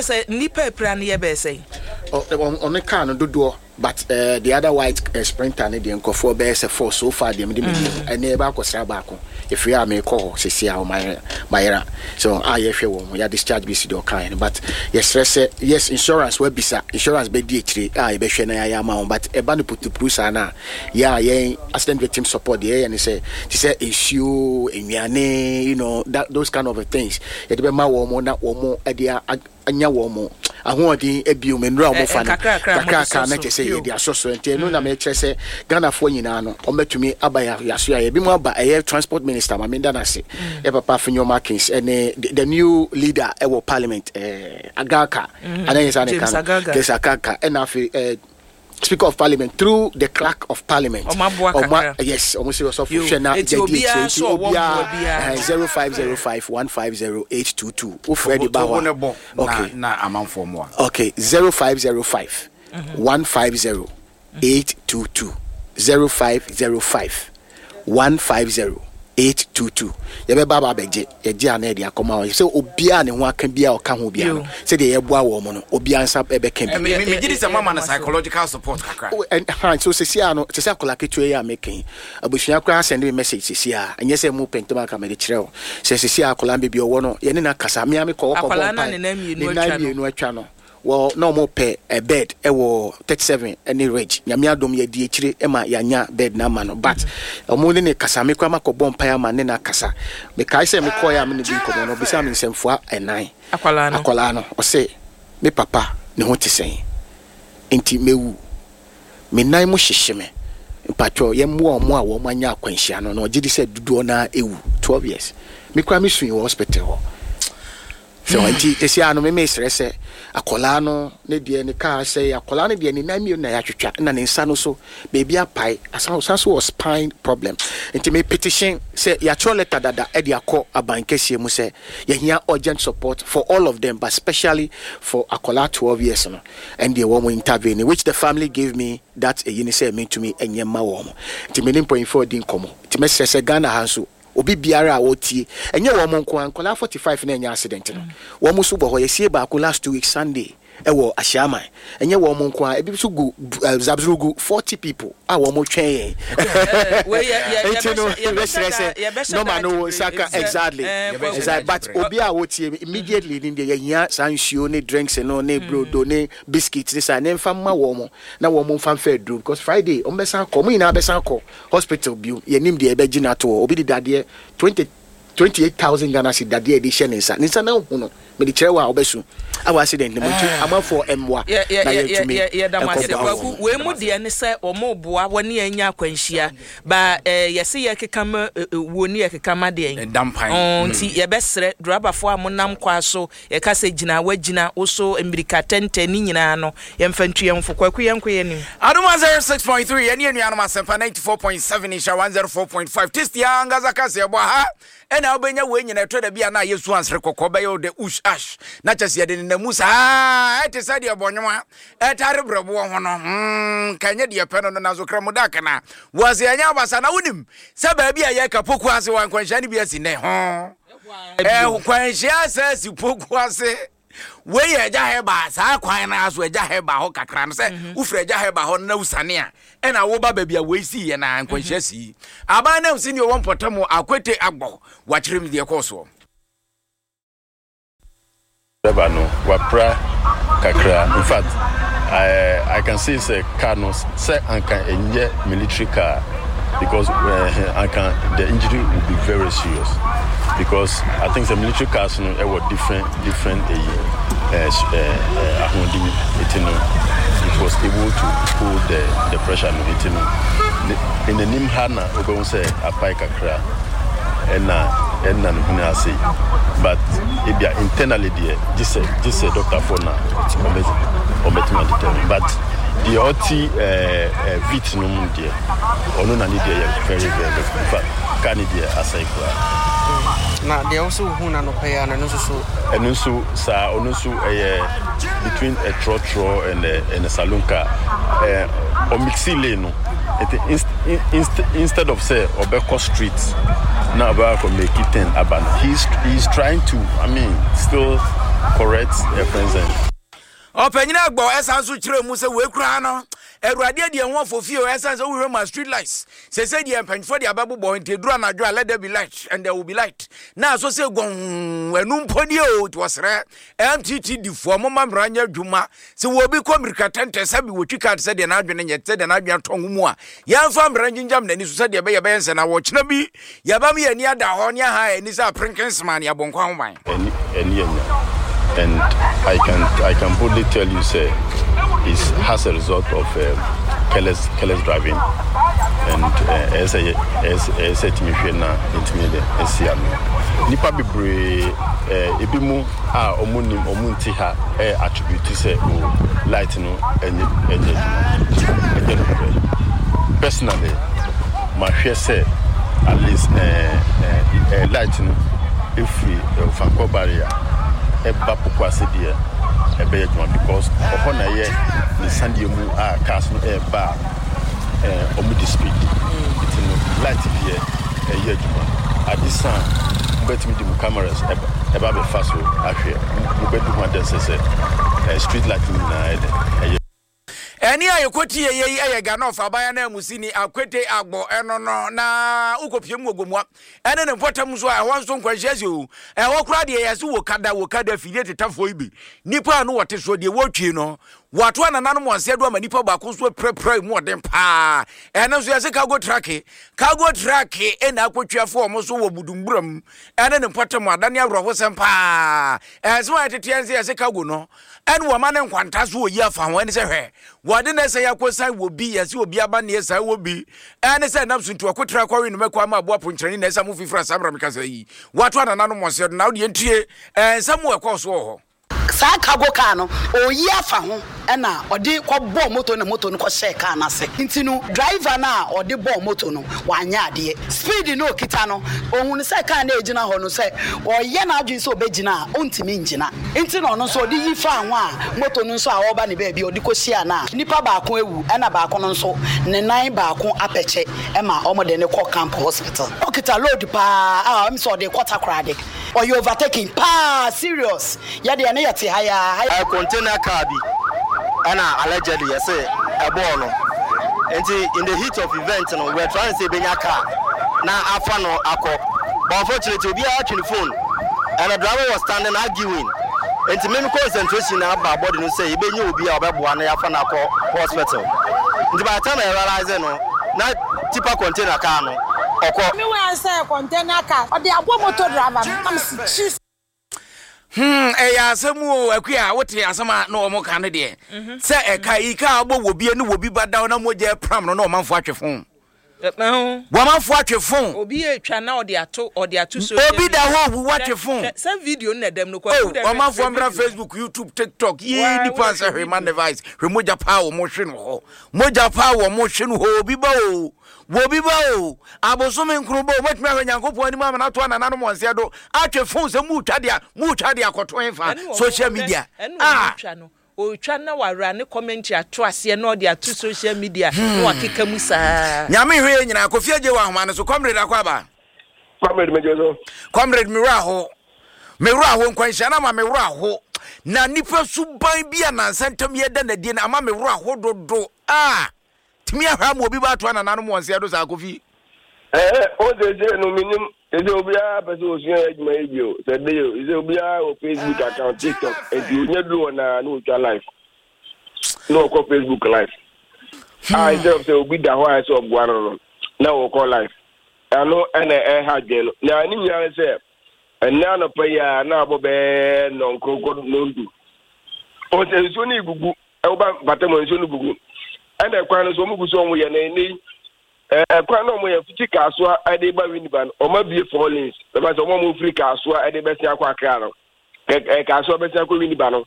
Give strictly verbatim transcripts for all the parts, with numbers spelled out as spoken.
say nipa pra na ye be say on the car no do. But uh, the other white uh, sprinter ne the nkofo be say for so far dem dem and e ba kwosra ba ko if you are me call say see how my my so ah ye hwe wo ya discharge be see do kind but yes stress yes insurance we bisa insurance be di ekire ah e be hwe na ya ma but e ba no putu prusa na ya ye accident victim support ye and say to say issue enwiane you know that those kind of things ye de be ma wo mo na wo mo e dia anya wo mo ahoɔden ebiu menura mo fa no kakra na kyese ye dia soso ente no na me kyese Ghana fo nyina no ometumi abaya yaso ya bi mo aba eye transport minister ma menda na se e papa Finyo Markins ene the new leader e wo parliament eh Agaka ananye sa ne kan kesa kaka e na fi eh Speaker of Parliament through the clerk of Parliament. Oma, yes, almost was of Shana zero five zero five one five zero eight two two. Ufredi Bawa. Okay, na amount for more. Okay, zero five zero five one five zero eight two two. Zero five zero five one five zero eight two two. Yebe baba beje yeje ana de akoma so obia ne ho aka bia o ka ho bia no se de yeboa wo mo no obia nsa ebe ka bia me me gidi some mama na psychological support kakra and so se sia no se sia kola ketu ya making abusua kra send me message se sia enye se mu pentoma ka me de kire o se se sia kola be bia wo no ye ne na kasa me ame ko ko bo pa ne na mienu atwa no well no more pay a bed e wo thirty-seven any range nyame adom ye di ekire e ma yanya bed na ma no but omo ne ne kasa me kwa makobɔ mpa ma ne na kasa me kai se me kɔ ya me ne bi ko no bisa me nsɛmfo enan akwala no akwala no o se me papa ne ho tesen enti mewu me nan mo hyehye me mpatwo ye mo omo a wo manya akwanhia no no gidi se dudu na ewu twelve years me kwa me sui hospital ho so enti esia no me me stress akola no ne die ne ka say akola ne die ne na mi na ya twetwa na ne nsa no so baby apai asan so was spine problem enti me petition say ya cho letter dada e dia call abankesie mu say ya hia urgent support for all of them but especially for akola twelve years no and they want to intervene which the family gave me that a uni say mean to me enye ma wo mo enti me point four din komo enti me stress Ghana hanso obi biara a wotie enye wo mo nko ankola forty-five na enya accident no wo mo so bo ho yesie ba ko last two weeks Sunday e wo Ashiama enye wo mo nko e bi so gu zabzurugu forty people a wo mo twen we ya no man no saka exactly exactly but obi a wotie immediately in the ya sansuo ne drinks no ne brodo ne biscuits ne sa ne mfa ma wo mo na wo mo mfa mfa drum because Friday o mbesa ko mo ina besa ko hospital biu ye nim de e be gina to obi di dade twenty twenty-eight thousand Ghana cedi dade edition nsa nsa na hu no me di kire wa obesu awa accident no mutu ama for emwa na ye tumi ye da ma se kwaku we mu de ne se omo boa woni anya akwanhia ba ye se ye kekama woni ye kekama de en nti ye besre driver fo amonam kwa so ye ka se gina wagina oso emirika tente ni nyina no ye mfantu ye mfo kwaku ye nkoye ni adoma zero six point three ye ne anuanom asempa ninety-four point seven isha one oh four point five tistia ngazaka se bo ha ena obenya we nyina to da bia na yesu ansre kokoba yo de ush ash na chase de na musa ah ete sade obonwa etare brebo ho no mm kanye de pe no na zo kra mudaka na waze anya basa na wonim se ba bia ye ka poku ase wan kwanhia ne bia si ne ho eh kwanhia se si poku ase we ye ja heba sa kwan na aso ja heba ho kakra no se ufre ja heba ho na usane a e na wo ba ba bia we si ye na kwanhia si aba na usi ni wo mpotamo akwete agbo wa kirem de koso no wapra kakra in fact I I can see say car no say and can enye military car because uh, I can the injury will be very serious because I think the military cars no they were different different uh, uh, uh, it no it was able to pull the the pressure no it no in the nim hana we say apai kakra and na and na no say but if they are internally there just say just say doctor for now but the oti uh vit no mun there ono na need there very very in fact can there asai kwa na they also who na no pay na no so and also sa ono so eh between a trotro and a and a saloon car eh o mixile no it instead of say Obeko Street now about to make it ten aban he's he's trying to I mean still correct reference. Opanyina gbo esan so kire mu se we kura no Erade de ho afofie esan so we ma street lights se se de empanfo de ababbo nte duru anadwo let there be light and there will be light na so se gon enu mponi o to sere M T T difo mo mamranya dwuma se wo bi komirika tente se bi wotwika se de na adwene nye se de na adwene tongu mu a yamfa mranjinjam na ni so se de be ye be yense na wo kina bi yaba me ani ada ho ne ha ani se aprinkensman ya bonkwa ho ban eni eni and I can I can boldly tell you, say, it's as a result of um, careless careless driving and as a as as a team na intimidate esia no. Nipa bebre ebimu a omunim omunti ha e attribute say o light no enye enye enye personally my share say at least eh light no if we fanko barrier eba pokwase dia ebe yedwuma because ohona ye ni sandie mu a cars no eba eh omu di speed it no light here e yedwuma adisa betimi di mu cameras eba eba be fast o ahwe mu bedu ma den sese street light na ede Eni ayekoti ye ye ayega no fa baya na musini akwete agbo eno no na ukopie mu ogomwa ene ne potam so a won so nkwanhyase o e wo kura de yase wo kada wo kada fidie tetafo ibi nipa no wote so de wotwi no wato anana no monse do ama nipa ba ko so prepre mu odem pa ene so yase cargo truck cargo truck e na akotwafo mo so wo budumburam ene ne potam adane awro sempa e so atete yase yase cargo no ene wo ma ne nkwanta so yi afa ho ene se hwe wade na se yakosan wo bi yase obi aba ne yasa wo bi ene se namsu ntu akotra kwawe no mekwa ma abo aponkyerani na esa mu fifra sabra mekasa yi wato anana no monse do na wo de ntie eh samu ekoso ho sa cargo car no oyi afa ho na odi ko bo moto na moto no ko share car na se ntinu driver na odi bo moto no wanya ade speed no kita no ohun se car na ejina ho no se oye na adwin se obegina ontimi njina ntino no so odi yi fa ho a moto no so a oba ne ba bi odi ko share na nipa ba ko ewu na ba ko no so ne nan ba ko apeche e ma omo de ne ko camp hospital okita load pa ah am so de quarter crowd or you overtaking pa serious ya de ne yate haya haya container car bi ana allegedly yes a ball no and in the heat of event no we're trying to say benya car na afa no akọ but unfortunately obi a actually phone and the driver was standing arguing and me concentration na ba body no say benya obi a obeboa na afa na akọ hospital and by the time I realize no na tipa container car no okọ me wan say container car o de abo motor driver am chief Hmm, eh ya asemu akua wote asema na omo ka ne de. Se e kai ka agbo wobi ene wobi bada na moje pram no na omanfo atwefon. Eh ho. Womanfo atwefon. Obi etwa na ode ato ode ato so. Obi da ho wu atwefon. Some video na dem no kwa food. Omanfo ambra Facebook, YouTube, TikTok. Ye ni pass her man device. Remoja pa wo mo hwe no ho. Moja pa wo mo hwe no ho obi ba o. Wobi ba o abosome nkrubo wetme ahwe nyankopon ani ma na to anana no monse do atwefon se mu twa dia mu twa dia koton fa social media ah o twa na wara ne comment ato ase na ode ato social media no akeka mu saa nyame hwe nyina Kofi Agye wa homa no so comrade akwaba comrade mejozo comrade miraho miraho nkwanhya na ma miraho na nipa suban bia na nsantam yeda na die na ama miraho dodo ah mi ahwa mo bi ba to anana no monse do sa Kofi eh o de je no minim e de obi a pese osun ejuma ejio se de yo e de obi a o Facebook account TikTok e di onye do na no twa live no ko Facebook live ah e de se obi da ho a se ogwa no na wo ko live ano ene e ha je no na ni nya se ena no pa ya na abo be no nkoko no ndu o se so ni gugu e wo ba batemo so ni gugu and the crown is almost on with your name. A crown on my fifty castle, I did by Winiban, or maybe four lanes. The master one free castle, I did best aquacano. A castle best Winibano,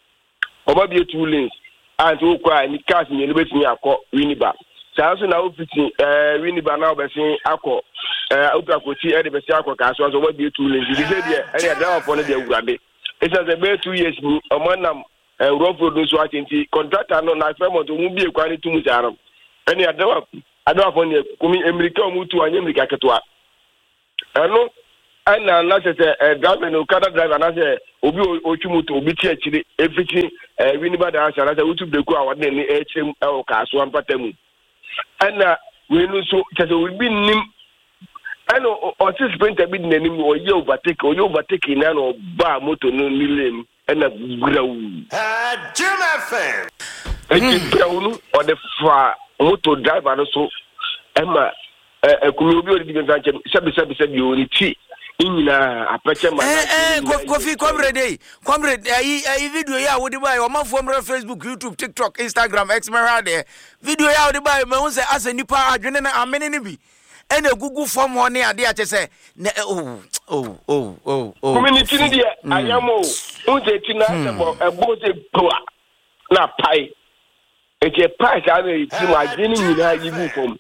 or maybe two lanes. And to cry and cast me in the best near Winiba. Sanson now fifteen, Winiban now by saying Aqua, Ukakuti, and the best aqua castle, or maybe two lanes. You said, yeah, and I draw upon the Urabe. It has a bear two years, a man. Eh road produce what inti contractor no na firm to mu bi ekwani tumu jaram eni adawa adawa fo ne kumi America mu tu anya America ketwa eno ana na se se driver no kada driver na se obi otwu moto obi ti akire efiti eh winiba da asa na se utu breku a wode ni echem e o kaso ampatamu ana we no so se se obi nim ana o ti sprinter bi nanim o ye overtake o ye overtake na no ba moto no nilem ana grawu ah Jim F M e ti grawu o de fa moto driver no so ema e kumi obi o di bi sanche sabi sabi sabi o ni ti inina apache ma eh eh Kofi comrade comrade eh video ya wo di buy o ma fo mra Facebook YouTube TikTok Instagram X mera de video ya wo di buy me hu se asa nipa adwene na amene ne bi ene gugu form ho ne ade a che se oh oh oh oh oh community ni dia ayamo o je ti na se bo ebo se poa na pai e je pai sa na ti ma adwene nyina yi bu form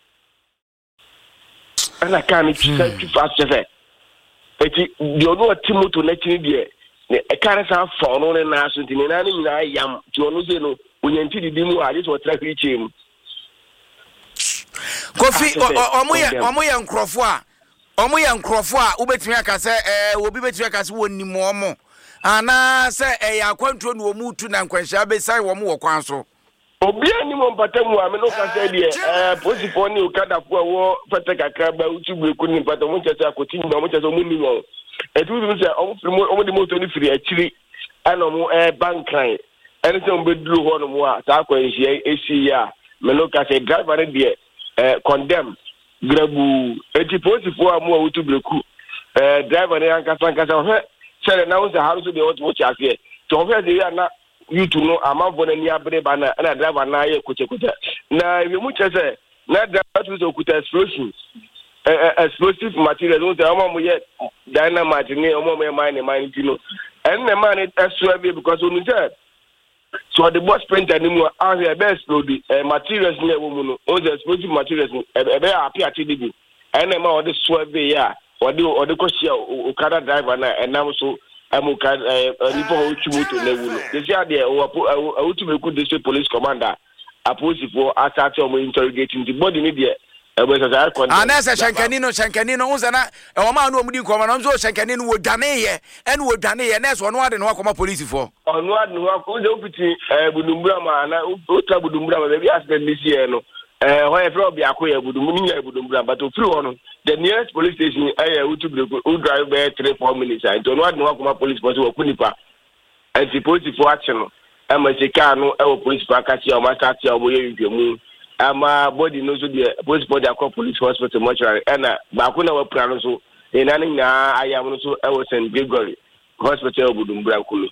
ana kan ti sa ti fa se eti di ono timoto na chini die ne e kare sa fo no ne na so ti ne na ni na yam ti ono se no onyanti di mu a just what traffic chem Kofi omoye omoye nkrofo a omoye nkrofo a ubetimi aka se eh obi betimi aka se woni mo omo ana se eh yakwantuo no mu tu na nkwanhia be sai wo mo wo kwan so obi ani mo mpatamu a me no ka se die eh posifo ni ukada fo wo fete kakra ba utugbe ku ni mpata mo chese akoti ni mo chese mo ni mo etu bi se o firi mo di moto ni firi akiri ana mo eh bank line ene se mo be duru ho no mo a ta akwanhia esi ya me no ka se driver die eh condemn grabu eti posifo a mo utugbe ku eh driver ni anka sanka sa he sele na wo se haru so de wo wo chase to ho fe de ya na yutu no amamfo na ni abre ba na na driver na ye kuche kuche na we mu chese na driver to so kuta explosion eh explosive material no say amam ye dynamite ni amam ye mine mine tino en na man extra be because onu say so the boss printer ni mu a here be explode eh materials ni e wo mu no o the explosive materials e be appear ati di en na ma o de so be ya o de o de ko share o kada driver na enam so amuka eh nipo ho tumuto na wu no desi ade o tumeku district police commander aposifo asate o interrogating the body ni de ebe sa sa kon ana se shankani no shankani no unza na e o ma no omudi nkoma no nzo shankani no wodwane ye ene wodwane ye na so no ade no akoma police fo onu ade no akoma je opiti eh budumbura ma na otra budumbura ma be accident ni sie no eh ho e fro bia ko ye budumbura ni ye budumbura but o free ono the nearest police station eh utubule o drive by three four minutes and onu ade no akoma police force wo kunipa anti police for action no e ma se ka no e wo police pa ka ti o ma start ya obo ye ntwemu ama body no so the police body akọ police hospital mortuary na ba ko na wa pra no so e na na ayam no so e wo Saint Gregory hospital obudumbura kulu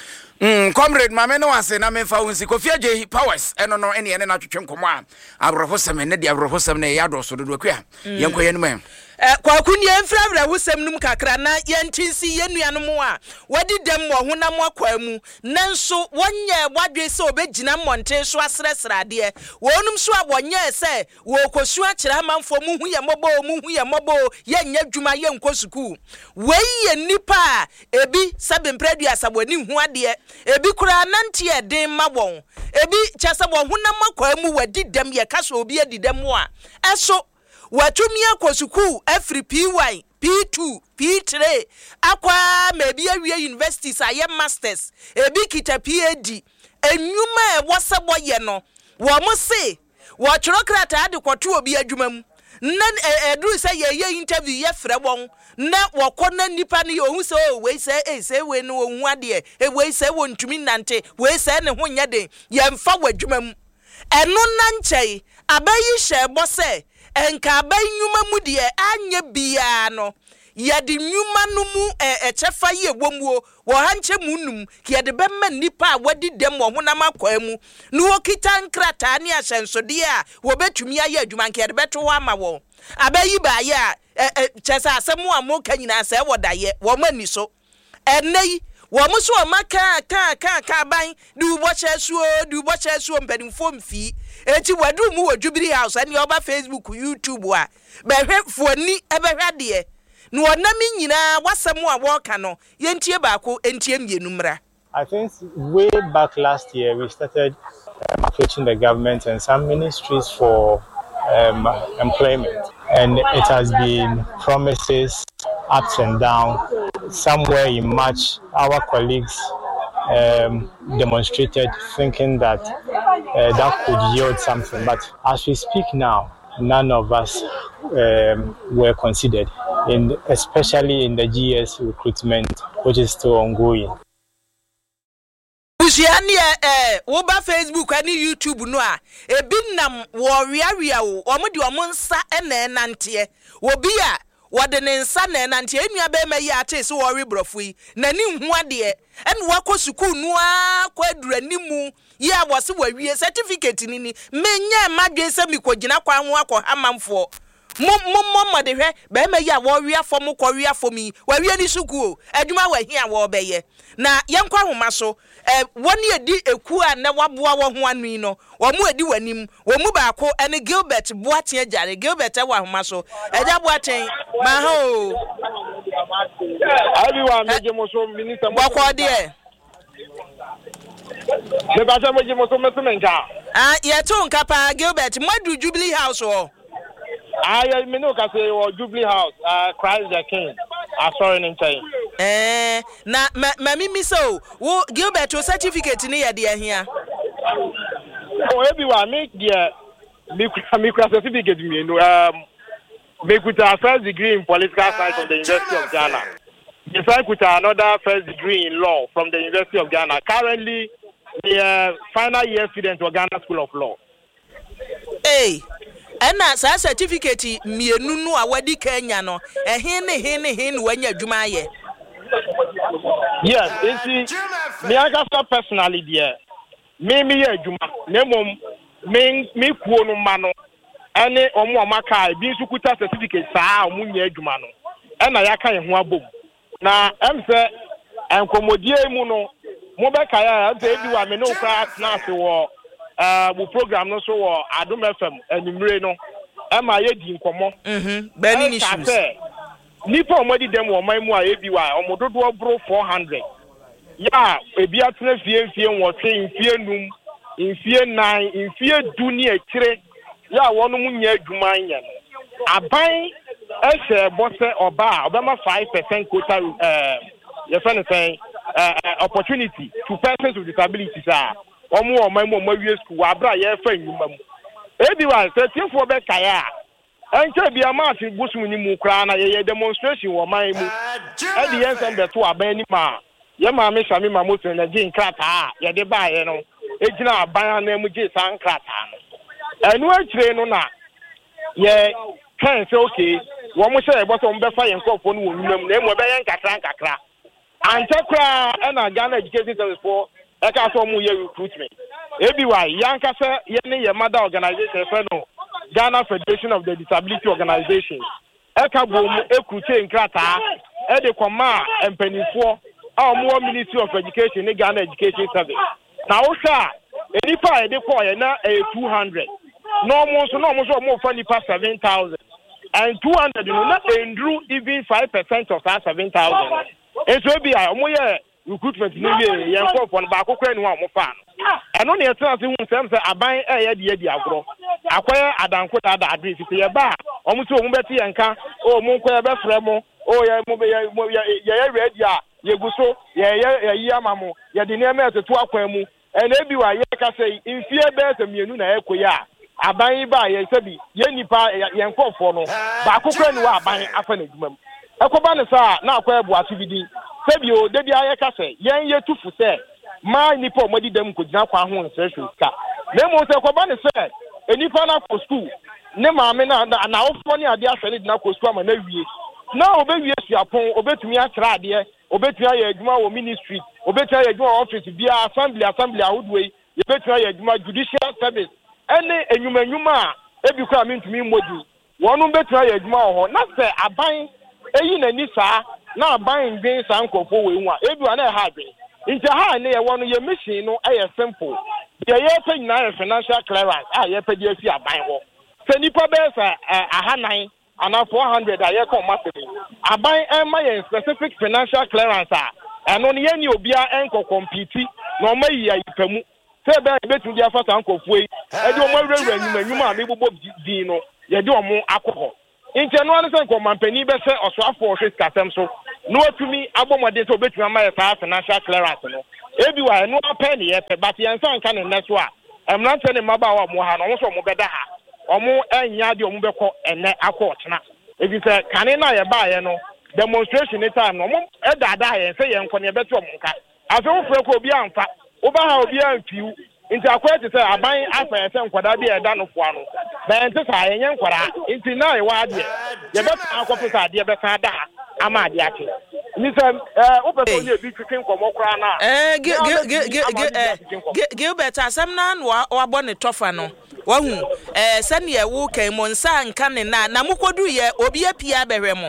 Mm, comrade mame no ase na me fa wonsi Kofi Ajehi powers eno no ene ene na twetwe nkomo a abrofosem ne de abrofosem ne ya doso dodo kwa yenko yenu me eh kwakuni enfravra wusem num kakra na yentinsi yenuanom a wadi dem wo honam akwamu nanso wonye wadwe se obegina monte so asresrade wonum so abonye se wo kosu akira manfo mu hu ye mobo mu hu ye mobo yenya dwuma ye nkosuku weiye nipa ebi sabempredua asaboni hu ade ebi kura nante e den ma won ebi chese wo honam akwamu wadi dem ye kaso obi adi dem a eso watumi akosuku every P Y P two P three akwa maybe awie universities aye masters ebi kita P H D enwuma e wosebo ye no wo mo se wo chirokrata ade kwoto obi adwuma mu nan eduru se ye ye interview ye frɛ won na wo kona nipa ne ohun se o we se e se we no ohun ade e we se wo ntumi nante we se ne ho nya de ye mfa wadwuma mu eno na nkyei abayi hye bo se enka banyuma mu de anya bia no yade nyuma no mu e chefa ye womuo wo hanche munum yade bemma nipa wadi dem wo honam akwamu no okita nkrata ne ahyensode a wo betumi aye adwuma nke yade beto ho ama wo abayi ba ya chesa asemu amoka nyina se wodaye wo mani so enei wo muso maka ka ka ka ban du bo chesuo du bo chesuo mpanimfo mfi eti wadu mu wo Jubilee House ani oba Facebook YouTube a behwe foni ebehwe de no onami nyina wasemu a wo ka no yentie baako entie mienu mra. I think way back last year we started um, approaching the government and some ministries for um, employment, and it has been promises ups and downs. Somewhere in March, our colleagues um, demonstrated thinking that uh, that could yield something. But as we speak now, none of us um, were considered, in, especially in the G S recruitment, which is still ongoing. Busiani eh woba Facebook ani YouTube no a ebinam wo wiawia wo omo de omo nsa ene nante obi a wode ne nsa na nante enua be ma yi ate se wo rebrofo yi nani hu ade ene wako sukuu no a kwa duranimu yi abose wawie certificate ni ni menya madwe se mikogina kwa ho akọ hamamfo mom mom mode hwe be ma yi a wo wi afom ko wi afom yi wawie ni sukuu adwuma wa hi a wo beye na yenkwa homa so eh woni edi eku a na waboa wo ho anu no wo mu edi wanim wo mu ba ko ene Gilbert Boaten ajare Gilbert wa homa so eja Boaten ma ho everyone meje mo so minister mo ko de me ba se meje mo so me menka ah ye to nka pa Gilbert madu Jubilee House o I me no ka say o Jubilee House uh Christ the King asori ni nchen eh na ma mi mi so wo Gilbert o certificate ni ye de ahia o everyone me de me me certificate me no um me with a first degree in political science from the University of Ghana. Besides with another first degree in law from the University of Ghana. Currently the uh, final year student of Ghana School of Law. Hey, and that certificate mienu no awadi Kenya no ehin ne hin ne hin wanya adwuma ye. Yes, it's me I personally there. Me me adwuma na mom me me kuo no ma no ene omo amaka bi nsukuta certificate saa omo nya adwuma no e na ya kan ho abom na em se enkomodie mu no mo be ka ya e bi wa me no kra na se wo eh bu program no so wo Adom F M animre no e ma ye di nkomo mhm bani ni shoes nipa omodi dem wo man mu a e bi wa omododo bro four hundred ya e bi atena fie fie nwotwe fie num fie nine fie du ni akire ya wonu mu nya adwuma nya no aban ehye bose oba obama five percent quota eh you find say uh, opportunity to persons with disabilities ah omo omo mo mawie school abra ye fa nyuma mu ebi wa thirteen for be kaya enche bia ma fi gusum ni mu kra na ye demonstration wo man mu e di yen be to aban ni ma ye ma me sha me ma mo tun na gin krata ye de ba ye no ejina aban na mu gi san krata no enu akire no na ye kan say okay wo mo say e bo so mo be fa ye nkofo no wo nyum na mo be ye nkakra nkakra antakra na Ghana Education Service for e ka so mo ye recruitment ebi wa yanka say ye ne ye mother organization fe no Ghana Federation of the Disability Organization e ka bo mo ekute nkrata e de koma empanifo a mo Ministry of Education ne Ghana Education Service na wo sha enipa e de ko ye na two hundred no mo so no mo so mo fa nipa seven thousand and two hundred no na endru even five percent of that seven thousand eso bi a mo ye recruitment ni wie ye nko fo no ba akokra ni wa mo fa no eno ne etra se hu sem se aban e ye de di agro akoye adanko da da adre fi ye ba o mo so mo beti ye nka o mo nko ye be frɛ mo o ye mo be ye ye ready a ye guso ye ye ye amamo ye de ne ma etetu akwan mu ena bi wa ye ka se mfie be se mienu na ekoye a aban ba ye sabi ye nipa ye nkofo no ba akokra ni wa aban afa na dwuma ekoba ne sa na akwa ebu asibidi sabi o de bia ye ka se yen ye tufu se ma nipa o modi dem ko gina kwa ho nsehwe ka na mo se ekoba ne se enipa na ko school ne maame na na ofo ni ade asane dina ko school ma na wie na obewie suapon obetumi akra ade obetumi aye adwuma wo ministry obetumi aye adwuma office bia assembly assembly ahudwe obetumi aye adwuma judicial service ene enyuma enyuma a ebi kwa mintumi modi wonu betumi aye adwuma ho na se aban eyi na ni saa na aban ndwen saa nkofo we hu a ebi wa na ha adwen nti ha ne ye wonu ye mission no aye simple ye ye pe nyina ye financial clearance ah ye pe die fi aban ho se nipa be sa ahanan ana four hundred a ye come massive aban en ma ye specific financial clearance a eno ne ye ni obia enko compete na o ma yi ayipamu se be betu dia fa saa nkofo yi e de o ma wura wura nyuma nyuma a me bobo din no ye de o mo akọ Inche no ane sen ko mampani be se osoafo ohwe sikasem so no atumi abomode se obetumi ama ye sa financial clearance no ebi wa no apen ye pe but yen san ka ne neso a emrante ne maba wa mo ha no wo so mo beda ha omo enya de omo beko ene akotena ebi se kane na ye ba ye no demonstration time no mo edada ye se ye nko ne beto omo nka afi wo fre ko obi amfa wo ba ha obi amfiu nti akwete se aban afa ye se nkwada bi eda no foa no ba ente sa ye nkwara nti na ye wa de ye beto akofo sa de be ka da ama de ake ni se eh wo pe so ye bi twetwe nkomo kra na eh Gilbert asem na no wa bo ne tofa no wahu eh sane ye wo kan mo nsa nka ne na na mukodu ye obi apia behwe mo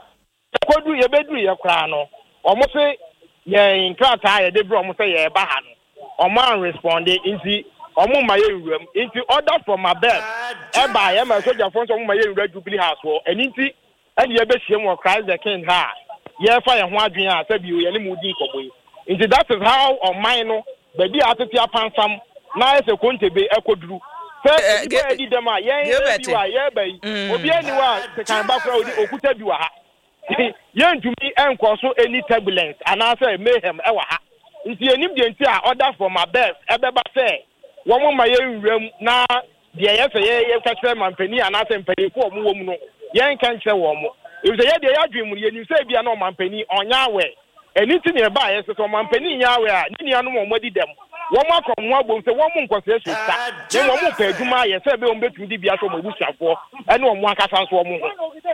kodu ye bedu ye kra no omo se ye nkrata ye de bro omo se ye ba ha no omo an respond nti omo ma ye wuram nti order from above e ba ye ma soja fon so omo ma ye wura Jubilee House wo eni nti eni ye be hie mo Christ the King ha ye fa ye ho adwen a sabi o ye ne mu di koboyi nti that is how on mine no baby atete apansam na ese kontebe ekoduru se e di dem a ye bi wa ye bai obi ani wa se kan ba kra odi okuta bi wa ha ye ntumi enkoso any turbulence ana say mayhem e wa ha nti enim de nti a order for my best e be ba say wo mo ma ye nwuram na de ye se ye ye ka kire mampani ana say mpani ko mo wo mu no ye nka kire wo mo e se ye de ya dwen mu ye ni say bia na o mampani onya we eniti ne ba ye se so mampani nya we a ni anu mo modi dem wo mo akom ho agbom se wo mo nkose esa ne wo mo pa adwuma ye se be o betu di bia so mo busuafo ene wo mo akasa so wo mo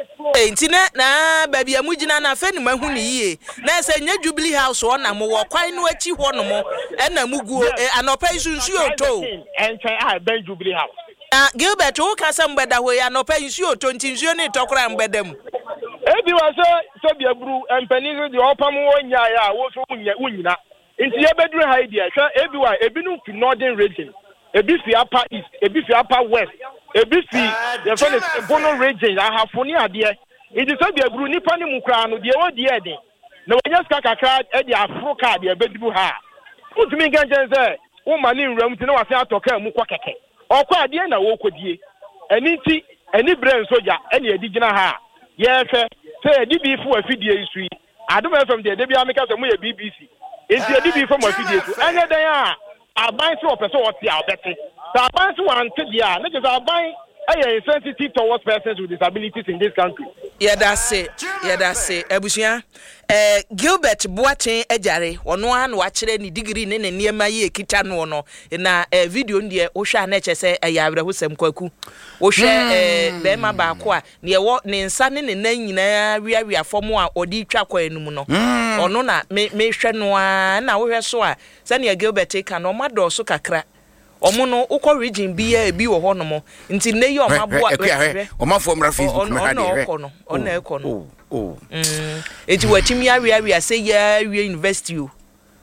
eh nti na na ba bia mu gina na fa ni mahu ni yie na se nya Jubilee House wo na mo wo kwan no achi ho no mo ena muguo anopa isunsu oto entwen a ben Jubilee House ah Gilbert wo ka sam beda ho ya anopa isunsu oto nti nsuo ni tokora mbedam ebi wa so so bia bru empani so de opam wo nya ya wo so wunyina nti ye bedru ha dia hwa ebi wa ebi no fi northern region ebi fi upper east ebi fi upper west ebi fi the phone bono region ahafo ni ade nti so bia bru nipa ni mukra no de wo die de na wonya ska kakra e de afro card e bedru ha utumi ganjen se wo mani nwram ti na wase atoka mu kwa keke okwa ade na wo kodie eni ti eni brain soja eni edi gina ha ye fe se edi bi fu afidie isu adom F M de de bia meka se mu ye B B C enti edi bi fu afidie isu anya dan a aban se opese wote a obete sa aban se wante dia na je aban aye sensitive towards persons with disabilities in this country. Yeah, that's it. Yeah, that's it. Ebusia, eh, Gilbert Boachen Ejare, ono an wachire ni degree ne ne niema ye kita no no na eh, video ndie wo hwa na eche se eh, yawre hosem kwaku wo hwe eh, be ma ba ko a ne wo ne nsa ne ne nan nyina wiawia fom a odi twa kwa enum no ono na me me hwe no a na wo hwe so a se ne Gilbert ka no mado so kakra omo no ukọ region bi ya ebi wo ho no mo nti ne ye omaboa omafo mra Facebook me ha de re ona ekọ no oh mm eti watimi awe awe say ya university o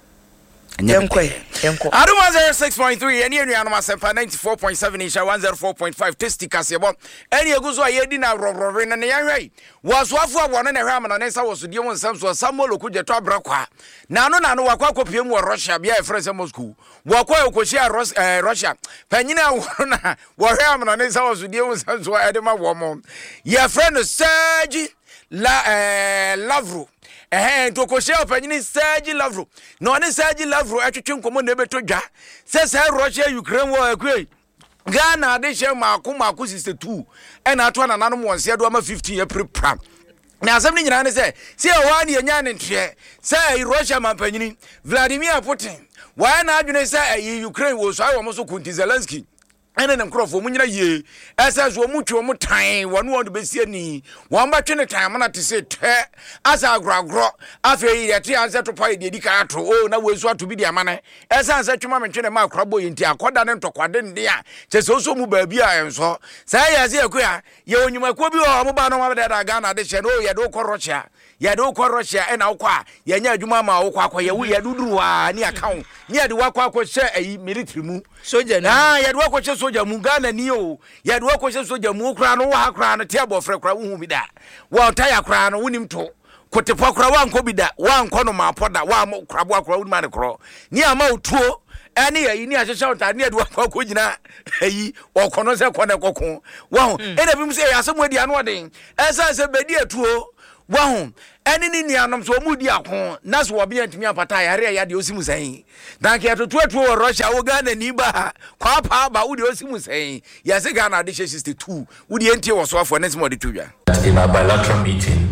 enko enko Aduma zero six point three eni enu anoma sempa ninety-four point seven isha one oh four point five testy kasebo eni eguzo ayedi na robrore na ne yanhwei wasoafo awone na hwe amana ne sa wosodie won samso Samuel Okudjeto abrakwa na no na no wakwa kopiem wo Russia bia e France Moscow wakwa okoshia Russia panyina aworo na wo hwe amana ne sa wosodie won samso edema wo mo ye friend Serge la eh Lavro eh to ko share opanyini Serge Lavro no ne Serge Lavro atwetwe nkomo na beto dwa se se Russia Ukraine war akwe Ghana de she mako mako sixty-two e na ato na nanom wonse do ama fifteen april na asem ni nyina ne se se wa ne nya ne ntre se Russia mampanyini Vladimir Putin wa na adwene se Ukraine wo so ayo mo so kunti Zelensky ene ne nkrofo mu nyina ye esa so mu twe mu tan wonu wonu besie ni won ba twene tan mana te se te asa agragro afi ye te anse to pai de dika ato o na wesu ato bi de amane esa anse twema me twene ma krabo ye nti akoda ne ntokwade nde a che se so mu ba bi a enso sa ya se akua ye onyuma ko bi o mo ba no ma de da Ghana de che no ye do ko Russia ye do ko Russia e na ukwa ye nya adwuma ma ukwa akwa ye ye duduru wa ni account ni ade wakwa akwa che ayi military mu soja na ye do akwa che soja mu Ghana ni o ye do akwa che soja mu kra no wa kra no te abofre kra wo hu bi da wa taya kra no wonim to kotepo kra wa nko bi da wa nko no ma poda wa krabo akra wo ma ne kro ni ama otuo Any a ini a shout and near Wakojina, a or Conosa Conacocon. Wow, and of him say, as somebody unwadding, as I said, Bedia Tuo, wow, and in Indianum so moody upon Naswa be at me a patai, area Yosimu saying. Thank you to two Russia, Ogan and Niba, Papa, Baudi Osimu saying, yes, again, addition sixty-two. Would the N T was off for next month to you? In our bilateral meeting,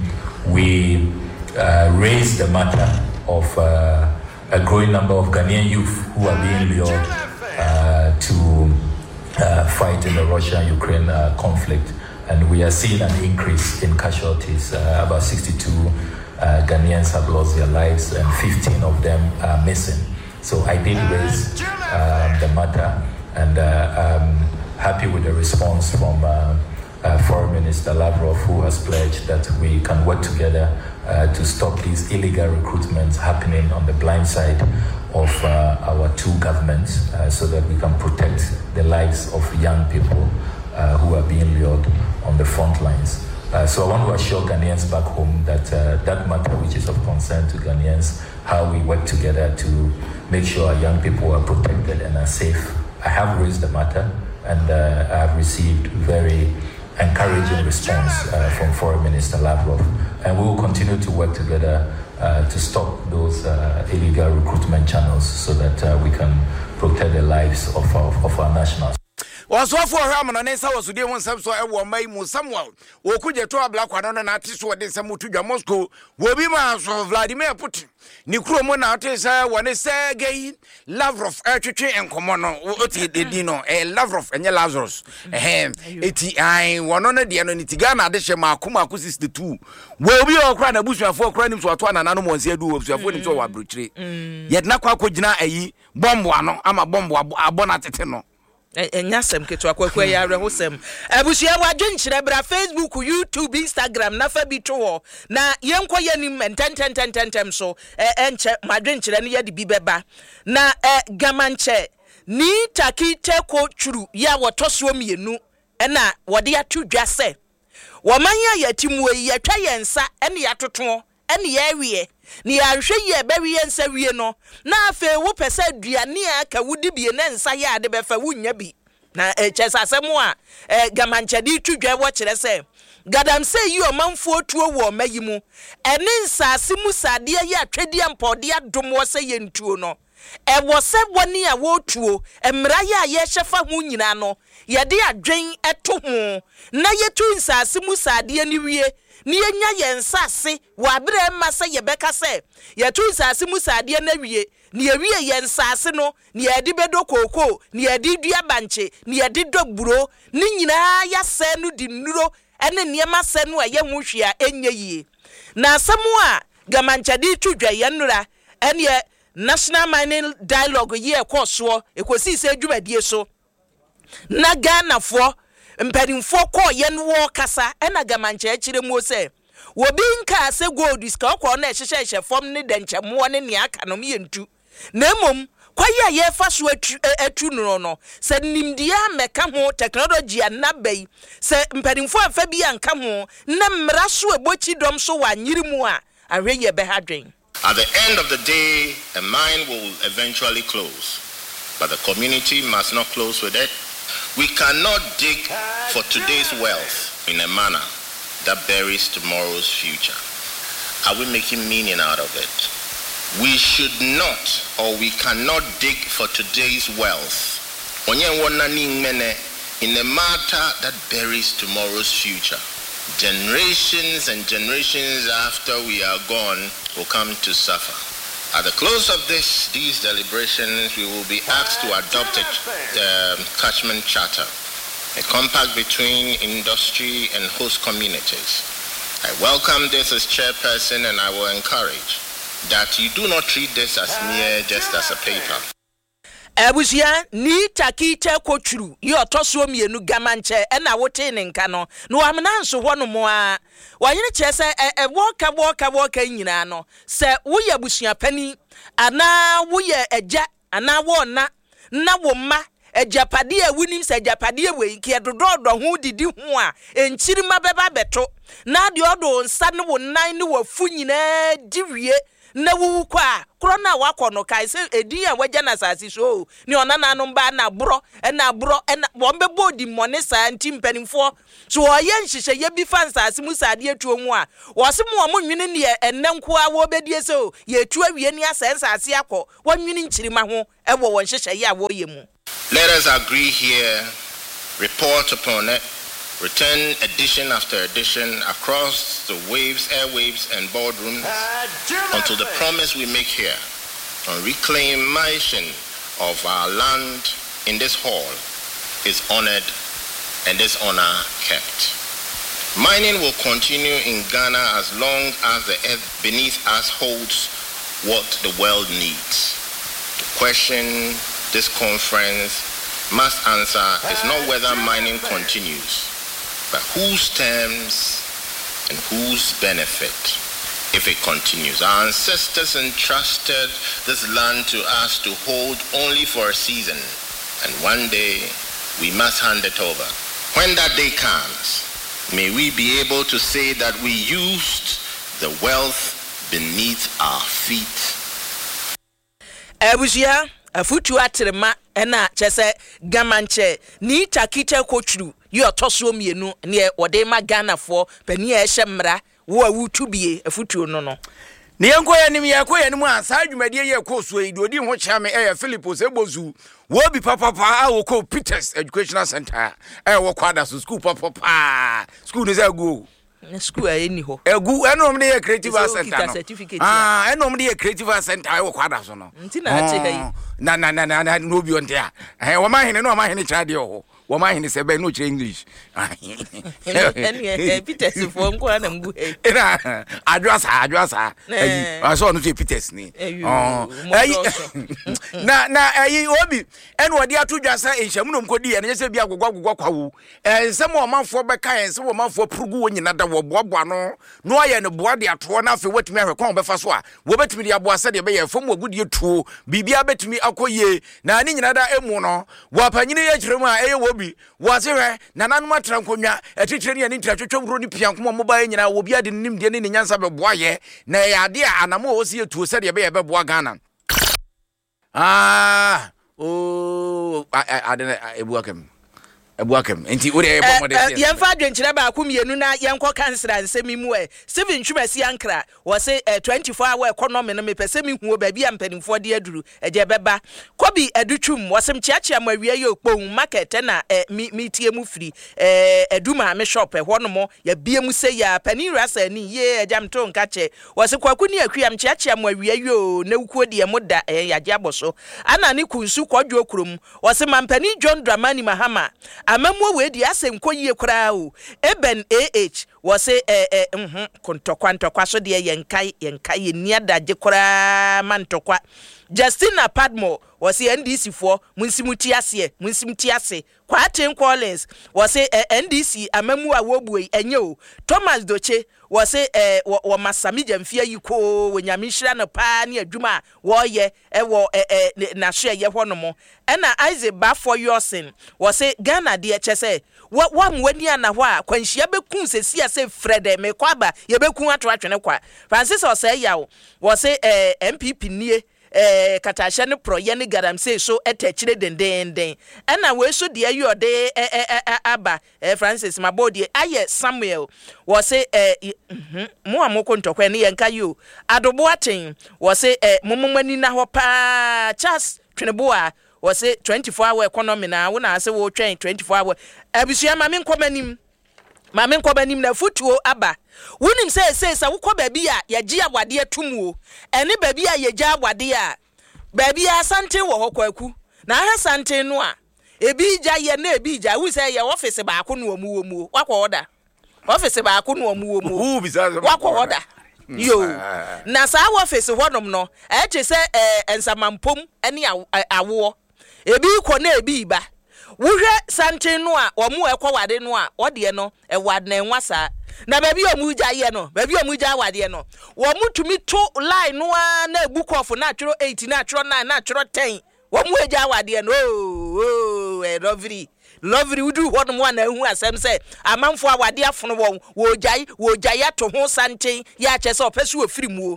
we uh, raised the matter of uh, a growing number of Ghanaian youth who are being lured uh, to uh, fight in the Russia-Ukraine uh, conflict. And we are seeing an increase in casualties. Uh, about sixty-two uh, Ghanaians have lost their lives and fifteen of them are missing. So I did raise uh, the matter, and uh, I'm happy with the response from uh, uh, Foreign Minister Lavrov, who has pledged that we can work together uh, to stop these illegal recruitments happening on the blind side of uh, our two governments, uh, so that we can protect the lives of young people uh, who are being lured on the front lines. Uh, so I want to assure Ghanaians back home that uh, that matter, which is of concern to Ghanaians, how we work together to make sure our young people are protected and are safe. I have raised the matter, and uh, I have received very encouraging response uh, from Foreign Minister Lavrov, and we will continue to work together uh, to stop those uh, illegal recruitment channels so that uh, we can protect the lives of our, of our nationals. Was what for Ramon and Nessa was today one some so I will make Samuel, or could you to a black one on an artist who did some to Moscow, will be my of Vladimir Putin. Nikromon artist, one is gay, Lavrov, Erchichi and Komono, Oti Dino, a Lavrov and Lazarus. Ahem, eighty I one on the Anitigana, the Shema Kumakus is the two. Will be all crying a bush for crimes to one and animals here do of your foot into our butchery. Yet Nakwa Kujina a bomb one, I'm a bomb, a bonateno. Enyasem ketwa kwakwa ya rehosem abusia wadwenkyere bra Facebook, YouTube, Instagram na fa bi to ho na yenkɔ yanim ententententem so enche madwenkyere ne yade bi beba na gamanche ni takite ko churu ya wotoso mienu na wode atu dwase womanya yatimu yi yatwa yensa ene yatoto ene yawie ni ahwe ye bewie nsa wie no na afa wo pese aduane aka wudi bie na nsa ya ade befa wunya bi na echesasemu a gamanchedi tudwa wo kire se gadam se yi omanfo tuo wo mayimu ene nsase mu sade ya atwedi empode adom wo se yentuo no e wo se woni a wo tuo emra ya ye hyefa hu nyina no ye de adwen eto ho na yetu nsase mu sade ni wie ni enya yensase wa bere ma se ye beka se yetu nsase mu sade na wie ni ewie yensase no ni edi bedo koko ni edi dua banche ni edi dogburo ni nyina ya se no di nuro ene niema se no a ye hu hwea enye yie na asemu a gamanchadi tudwa ye nura ene National Mining Dialogue ye ekoso ekosi se dwumadie so na Ghana fo mpanimfo kɔ ye no kasa ena gamanche akire mu se wobi nka se gold iska kɔ na ehyehyɛ ehye fom ne denkyemo ne ne aka no me ntu na emom kwaye ye fa so atu atu no no se nimdia meka ho technology anabai se mpanimfo afa bi anka ho na mmra so ebochi dom so wanyiri mu a ahwe ye be hadwen. At the end of the day, a mine will eventually close, but the community must not close with it. We cannot dig for today's wealth in a manner that buries tomorrow's future. Are we making meaning out of it? We should not, or we cannot dig for today's wealth in a matter that buries tomorrow's future. Generations and generations after we are gone will come to suffer. At the close of this, these deliberations, we will be asked to adopt a um, catchment charter, a compact between industry and host communities. I welcome this as chairperson, and I will encourage that you do not treat this as mere just as a paper. Abusia ni takite kochuru yo toso mienu gamanche ena wote ne nka no no amna nso ho no mo a wanyene che se e woka woka woka nyina no se wo ya busua pani ana wo ya eja ana wo na na wo ma ejapade a wunim se ejapade we ki edododo ho didi ho a enchirima beba beto na de odo nsa ne wo nan ne wo fu nyina diwie na wu kwa kro na wakọ no kai se edin a wagya na asase so ni ona na no ba na bro na bro na bombe bodi money sa nti mpanimfo so oye nhihye ye bi fansase mu sade atuo mu a wo se mo mo nwene ne ennenko a wo bedie so ye tu awie ni asensase akọ wo nwene nchirima ho e wo won nhihye ye a wo ye mu. Let us agree here, report upon it, return edition after edition across the waves, airwaves, and boardrooms until the promise we make here on reclamation of our land in this hall is honored and this honor kept. Mining will continue in Ghana as long as the earth beneath us holds what the world needs. The question this conference must answer is not whether mining continues, but whose terms and whose benefit if it continues. Our ancestors entrusted this land to us to hold only for a season, and one day we must hand it over. When that day comes, may we be able to say that we used the wealth beneath our feet. Ebusia afutu atrema ena chese gamanche ni takite kochru yo toso mienu ne wode ma Ghana fo pani a ehye mra wo awutu bie afutu no no ne yenko ya nim ya ko ya nim ansa adwumadie ye ko so yi odi ho kyame eh Philipos ebozu wo bi papa pa a wo ko Peters Educational Center eh wo kwada so school papa pa school no za go school ayi ni ho egu enom de creative center no ah enom de creative center ai wo kwada so no ntina ache kai na na na na no bi on dia eh wo ma hene no ma hene chade ho wo ma hene se be no chire English eh Peters fo nko na mgu eh era adwasa adwasa eh aso no Peters ni oh na na ayi obi ene odi atodwasa enhyam no mkodi ye ne se bi agogwa agogwa kwawo eh nsem o manfo be kan nsem o manfo purugu wo nyina da wo boaboa no no aye ne boa de ato na afi watimi ahwe kon be fa so a wo betimi de aboa se de be ye fom wagudie tuo bibia betimi akoye na ani nyina da emu no wo panyine ye kiremu a eye wo bi wo se hwe na nanu matra nkonwa etitire ne ani ntra twetwe bro ni pianko mo ba nyina wo bia de nim de ne nyansa be boa ye na ya de anamo wo se tuo se de be ye be boa Ghana ah oh adena ebuakem ebuakem enti ore ebo modest yemfa adwenkyere ba akomienu na yenko kansra nsemi mu e Steven Twumasi Ankra wo se twenty-four hour economy no mepese mi hu obabi ampanimfo de aduru eje beba Kobi Edutwum wo sem chiachia mawie ye okpon market na mitie mu firi eduma me shop e ho no mo ya bie mu se ya pani rasa ni ye ejamto nka che wo se kwaku ni akuam chiachia mawie yo na wuko de mu da yaje aboso ana ni kunsu kwadwo kurom wo se mampani John Dramani Mahama amamwo we di asenko yie kura o Eben A H wo se eh eh mhm kontokwa ntokwa so de yenkai yenkai niada je kura mantokwa Justina Padmo wo se N D C fo munsimuti ase munsimuti ase Kwaten Collins wo se N D C amamu a wo buei enye o Thomas Doche wo se eh wo masami jamfia yiko wo nyamihira no pa ne adwuma wo ye e wo eh na so ye honomo ena Isaac Bafo Yosin wo se Ghana de chese wo amwani ana ho a kwanhia bekun sesi ase Fred me kwaba ye bekun ato atwene kwa Francis o se yawo wo se eh M P P nie eh katasha ne proye ne garamse so etachire dendenden ena we so de ayo de aba eh Francis Mabodi aye Samuel wo se eh mo amoko ntokwa ne yenka yo adobo aten wo se eh momomani na ho pa Charles Tweneboa wo se twenty-four hour economy na wo na ase wo twen twenty-four hour abusua ma me nkomanim ma me nkomanim na futuo aba wunim say say sa wo kɔ baabi a yɛgye awade atumu o ɛne baabi a yɛgye awade a baabi a sante wɔ hɔ kwaku na ha sante no a ebi gya yɛ na ebi gya wu say yɛ office baako no omu omu wakɔ order office baako no omu omu wakɔ order yo na sa office hɔnom no ɛkye sɛ ensamampom ɛne awo ebi kɔ na ebi ba wuhwɛ sante no a omu ɛkɔ wade no a ɔde no ɛwade na enwasa na baby omuja ye no baby omuja wade no wo mutumi to line no na book of na atwero eight na atwero nine na atwero ten wo mu eja wade no oh eh lovely lovely udu ho no na hu asem se amanfo awade afono wo wo jai wo jai ato ho santen ya che se opesu ofiri mu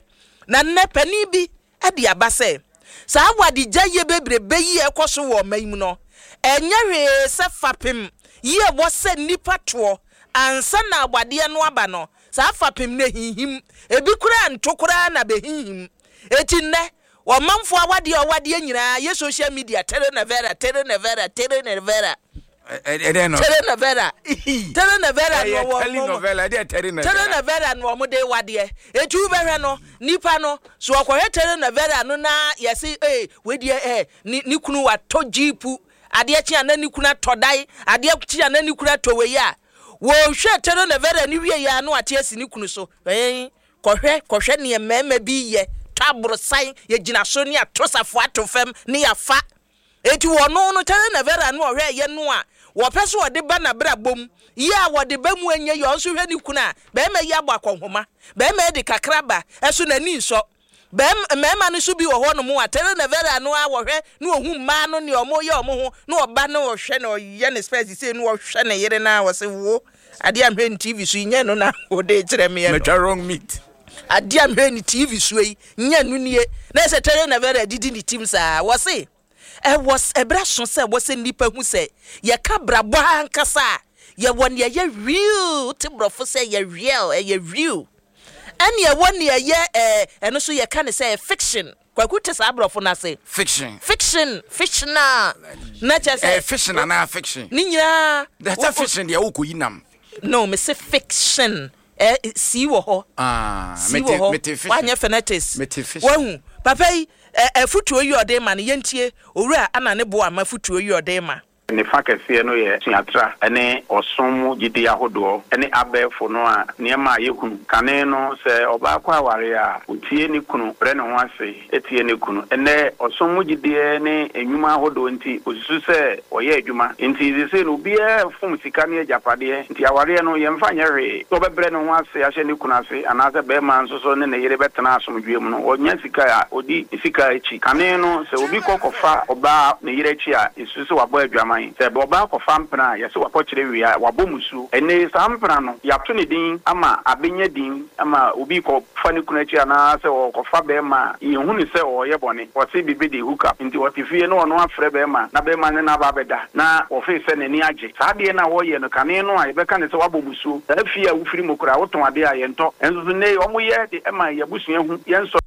na nne pani bi e di aba se sa awade gyaye bebrebe yi ekoso wo mayimu no enye hwe se fapem yi e wo se nipa to ansa na awade no aba no sa fapem na hihim ebi kura ntokura na behihim eti nne wo manfo awade awade nyina ye social media telenevera telenevera telenevera Edeno. Telenevera. Telenevera no wo. Telenovela dey telenevera. Telenevera no mo dey wade. Etu behwe no nipa no so okohwe telenevera no na yesi eh we dey eh ni kunu wa to jipu ade chi ana ni kunu atodai ade chi ana ni kunu atowe ya wo hwe telenevera ni wie ya no ate asi ni kunu so eh kohwe kohwe ne mema bi ye tabro sai ye gina so ni atosafo atofam ni yafa etu wono no telenevera no hwe ye no a wo pese wo de ba na bra bom ya wo de ba mu enye yo nso hwe ni kuna be ma ya gba konhoma be ma de kakraba eso na ni nso be ma no so bi wo ho no mu atere na vera no a wo hwe no ohu ma no ne omo ye omo ho no oba no wo hwe no ye ne space say no wo hwe ne yere na wo se wo ade am hwe ni T V so nye no na wo de kire me ye no wrong meat ade am hwe ni T V so yi nye no nie na se tere na vera didi ni team sa wo se e was e bra so se wo se nipa hu se ye ka brabo ankasa ye won ye ye real te brofo se ye real e ye real ani ye won ye ye eh eno so ye ka ne se fiction kwaku te sa brofo na se fiction fiction fictional na che se eh fiction na fiction ni nyina that's a fiction dia wo koyinam no me se fiction eh si wo ho ah mete mete fiction wanye phonetics mete fiction wahu papa yi eh futuo yi ode ma ne yentie owura ana ne bo ama futuo yi ode ma ne fakese no ye tuatra ene osom gidi ahodo ene abefo no a niema yekunu kane no se oba kwa aware a otie ne kunu bre ne ho ase etie ne kunu ene osom gidi ne enwuma ahodo nti osusu se oye adwuma nti ze no bia fom sika ne japade nti aware no ye mfa nyere to bebre ne ho ase ahye ne kunu ase anaze be man so so ne ne yere betena asomdwem no onya sika a odi sika echi kane no se obi kokofa oba ne yere echi a esusu wabo adwama se boba ko fampna yese wapochire wi wabomusu ene sampna no yato ne din ama abenya din ama obi ko fani kunachi ana se ko fa be ma yehu ni se o yebone o se bibi de hook up nti o tifie no no afre be ma na be ma ne na ba beda na o fe se ne ni age sa de na wo ye no kane no a ye be ka ne se wabomusu afia wo firi mokura wo ton ade a ye nto enzo ne o mo ye de ema ye busu yehu ye nso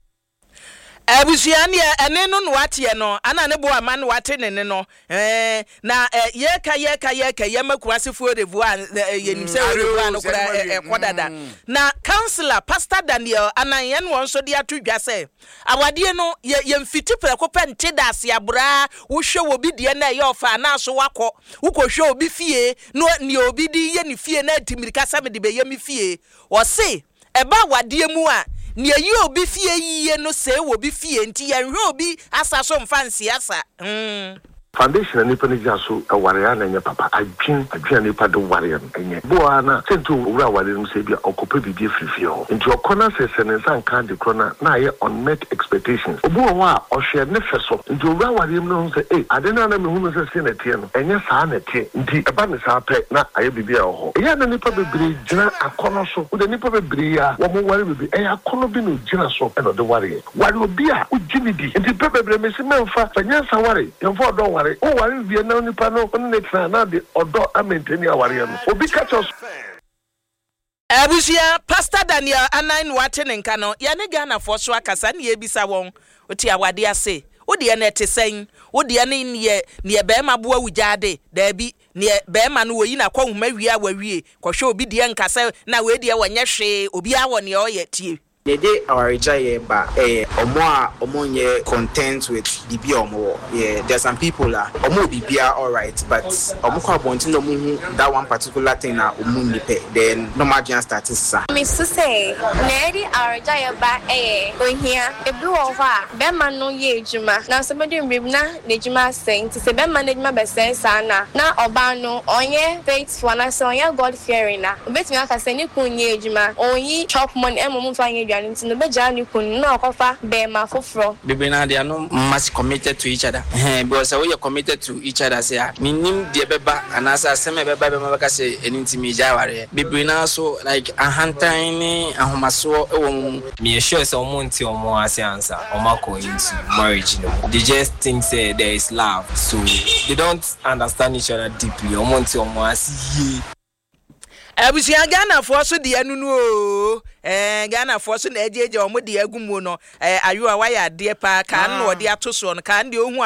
abusuani ene no no wate no ana ne bo ama no wate ne ne no eh na ye ka ye ka ye ka ye makurasefo revu a ye nim se revu an kura kodada na counselor Pastor Daniel anan ye no nso de atodwa se awade no ye mfiti preko pente da ase abura wo hwe wo bi de na ye ofa na so wakọ wo ko hwe obi fie no ne obi di ye ne fie na timirika sa me de be ye me fie wo se eba wade mu a ni ayi obi fie yiye no se wo bi fie nti ya hwe obi asa so mfansi asa mm foundation ni pani jaso aware na nya papa adwin adwin ni pa do ware enye boa na sentu owura ware no se bia okope bibie frifie ho nti okona sese ne san kan de krona na ye unmet expectations obu ho a ohwe ne feso nti owura ware no se eh ade na na me hu no se se na tie no enye saa na tie nti eba ne saa pe na aye bibia ho eya na nipa bebre gina akono so o de nipa bebre ya wo mo ware bibie eh akono bi no gina so e no de ware ware obi a o gini di nti pe bebre me se memfa fanya sa ware yemfo do ware o ware vie na nipa no on next na de odo amenteni aware no obi catch us abusia Pastor Daniel anan wate ne nka no ya ne Ghana fo so akasa ne ebisa won oti awade ase odi ya na etesen odi ya ne ne ne be ma bo awujade da bi ne be ma no woyi na kwahuma wi awawie kwohwe obi de nkasa na we de wonye hwe obi awo ne oye tie The day our ba eh omo omo nye content with the be omo yeah there's some people ah omo bibia all right but omo kwa bonti no mu that one particular thing na omo nipe then normal just start sa me so say na di our ba eh ohia ebi wo ho be ma no ye ejuma na so be dem na ejuma sen ti se be ma na ejuma be sen sa na na oba no onye faithful na so onye God fearing na obetumi aka se ni kunye ejuma onyi chop money emo mu fa nye aduane nti no beja ni kun na okofa be ma foforo bebe na they are no much committed to each other eh because we are committed to each other say minim de beba anasa aseme beba be ma beka say eninti mi jaware bebe na so like ahantan ni ahomaso e wo me sure say omo nti omo ase ansa omo ko into marriage no they just think say there is love so they don't understand each other deeply omo nti omo ase Abusia Ghana for so de anu no eh Ghana for so na ejeje omo de agumu no eh ayo a waya de pa ka no de ato so no ka de ohu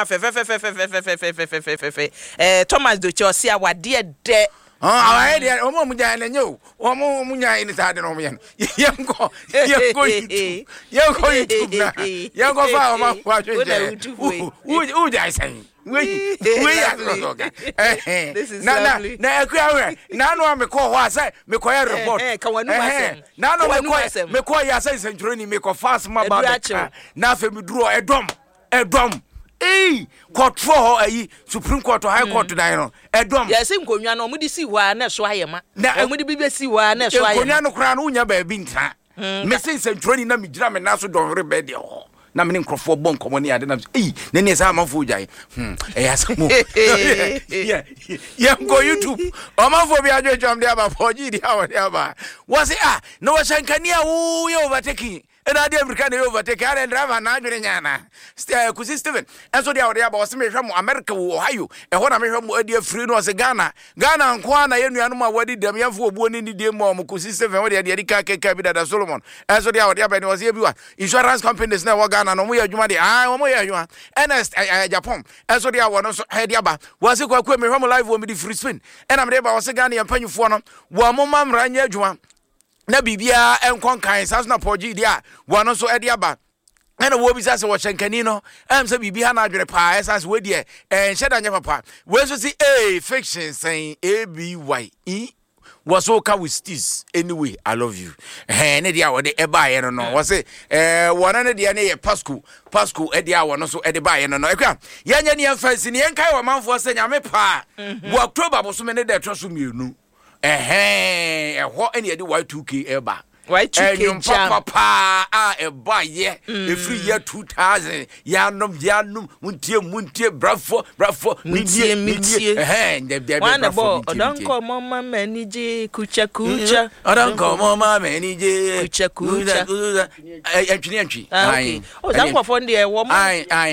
afefefefefefefefefefefe eh Thomas do Chelsea a wade de ah ayi de omo mu jan na nyo omo mu nya ni sa de no mo yen yenko yenko YouTube yenko YouTube na yenko fa omo kwa twenje u u jai san we we ya so ga eh na na na akwa na no me ko ho asa me ko ya report eh ka wanu asem na no me ko me ko ya say century ni me ko fast ma ba na fe me duro edom edom eh court for ayi Supreme Court or High Court dan no edom yes nkonwa no mo di si wa na so ayema mo di bibe si wa na so ayema nkonwa no kra no nya ba bi ntra me say century na me gira me na so don rebe de ho na me nkrofo bon komoni ade na eh na ne sa amafo jai hmm eh asamo yeah yeah go YouTube amafo bi adwe jam de aba foji di awo de aba was ah no washankania wo ye overtaking and I didn't can overtake and driver na adwe nyana stay ku Steven and so they are aba was me hwam America wo Ohio e ho na me hwam ade free no was Ghana Ghana nko na ye nuanu ma wadi dem yamfo obuo ni die mo mo ku Steven wo de de ka ka bi da Solomon and so they are aba was ye bi wa insurance companies na wo Ghana no mo ye adwuma de ah mo ye adwuma Ernest Japan and so they are no so head aba was kwa kwa me hwam live wo me di free spin and am de ba was Ghana yampanyufo no wo mo mamra nya adwuma na bibia enkon kan sasna poji dia wono so ede aba na wo bi sase wo hyenkani no em se bibia na adwere pa esase we die en hyeda nya papa we so si eh fiction saying A B Y E was okay with this anyway I love you eh ne dia wo de eba ye no no wo se eh wona ne dia ne ye pasco pasco e dia wo no so e de ba ye no no ekwa ya nya ne fancy ne enkai wo manfo se nya me pa wo October bo so me ne de tro so mienu eh eh ho ene de Y two K eba Y two K jam papa ah eba ye e free year two thousand ya nom ya nom muntie muntie bravo bravo muntie muntie eh de de bravo odon ko mama manije kucha kucha odon ko mama manije kucha kucha eh antwi antwi ai o za ko fon de wo ai ai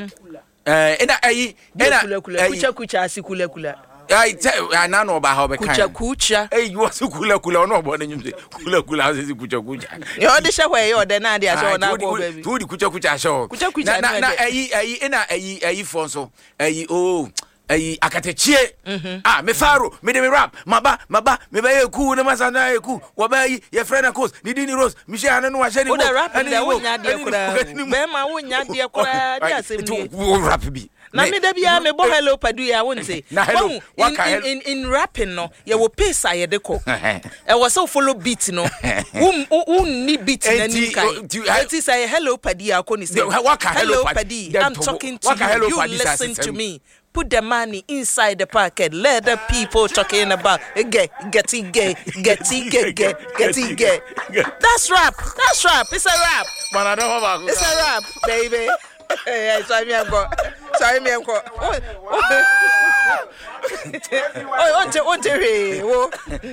eh ina ai ina kucha kucha asikula kula ai na no ba ha be kan kucha kucha eh you was kula kula ono bo na nyumse kula kula asisi kucha kucha yo de hwe yo de na de aso na ko baby tu di kucha kucha aso kucha kucha na na ai ai ina ai ai fonso ai oh ai akatechie ah me faro me de me rap maba maba me ba ye ku na masana ye ku wo ba yi ye friend cause ni di ni rose mi she anu wa she ni wo de rap de wo nya de kura be ma wo nya de kura de asem ni wo rap bi na me da bia me bo hello padu ya won say in in in rapping no ye wo pace aye de ko e wo so follow beat no um um ni beat na ni kai it is say hello padi ya ko ni say hello padi I'm talking to you, you listen to me. Put the money inside the pocket. Let the people talking about get get it get get it get get get it get. That's rap. That's rap. It's a rap. Man, I don't know about it's a rap, baby. Hey, sorry me uncle. Sorry me uncle. Oh, oh, on on te wo.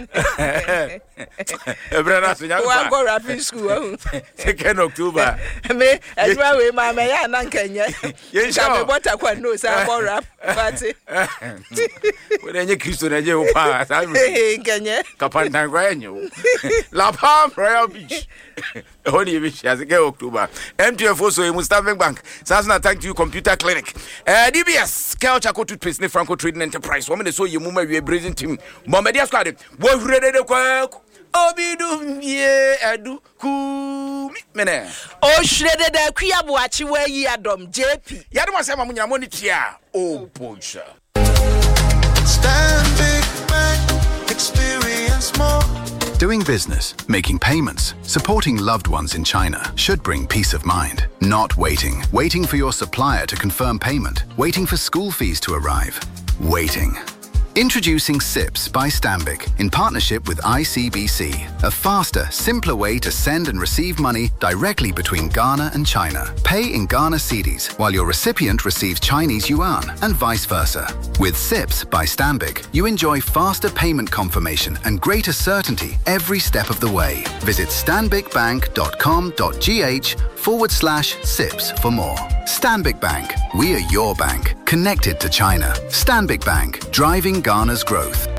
Ebrana so nya. Wa go rap in school. Second October. Me, edwa we ma me ya na nkanya. Ye sha me bota kwa no say go rap. But we dey Kristo na je o pa. Eh, nkanya. Kapanda gwanyo. La Palm Royal Beach. Holy Beach as get October. M T F also Mustafa Bank. Sasna thank you Computer Clinic. Uh, D B S Kelcha Kotu Trace Franco Trading Enterprise. Woman they so you muma we brazen team. Momedia squad. Wo ready de kwa obidu ye adu ku mene. O shredde de kwiabo achi we yi adom J P. Yadom asema munya moni tia. Oh boja. Stand big man, experience more. Doing business, making payments, supporting loved ones in China should bring peace of mind. Not waiting. Waiting for your supplier to confirm payment. Waiting for school fees to arrive. Waiting. Introducing SIPS by Stanbic in partnership with I C B C, a faster, simpler way to send and receive money directly between Ghana and China. Pay in Ghana cedis while your recipient receives Chinese yuan and vice versa. With SIPS by Stanbic, you enjoy faster payment confirmation and greater certainty every step of the way. Visit stanbicbank.com.gh forward slash SIPS for more. Stanbic Bank. We are your bank, connected to China. Stanbic Bank, driving Ghana's growth.